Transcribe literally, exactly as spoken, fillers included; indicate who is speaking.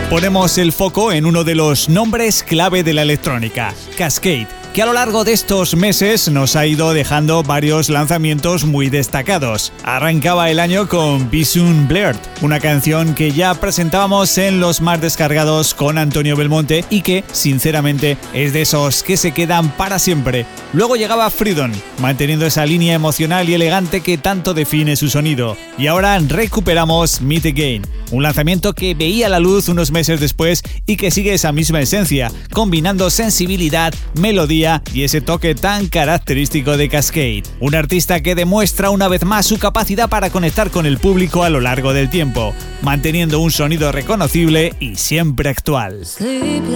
Speaker 1: Ponemos el foco en uno de los nombres clave de la electrónica, Kaskade, que a lo largo de estos meses nos ha ido dejando varios lanzamientos muy destacados. Arrancaba el año con Be Soon Blurred, una canción que ya presentábamos en los más descargados con Antonio Belmonte y que, sinceramente, es de esos que se quedan para siempre. Luego llegaba Freedom, manteniendo esa línea emocional y elegante que tanto define su sonido. Y ahora recuperamos Meet Again, un lanzamiento que veía la luz unos meses después y que sigue esa misma esencia, combinando sensibilidad, melodía y ese toque tan característico de Kaskade. Un artista que demuestra una vez más su capacidad para conectar con el público a lo largo del tiempo, manteniendo un sonido reconocible y siempre actual.
Speaker 2: Sleep